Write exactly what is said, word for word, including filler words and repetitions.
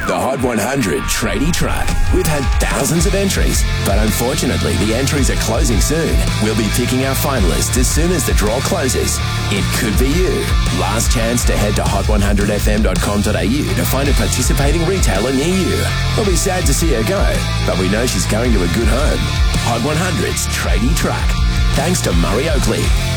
The Hot one hundred Tradie Truck. We've had thousands of entries, but unfortunately the entries are closing soon. We'll be picking our finalists as soon as the draw closes. It could be you. Last chance to head to hot one hundred f m dot com dot a u to find a participating retailer near you. We'll be sad to see her go, but we know she's going to a good home. Hot one hundred's Tradie Truck. Thanks to Murray Oakley.